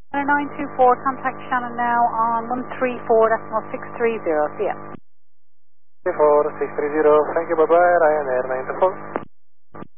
924, contact Shannon now on 134.630, see ya. 134, 630, thank you, bye-bye, Ryanair 924.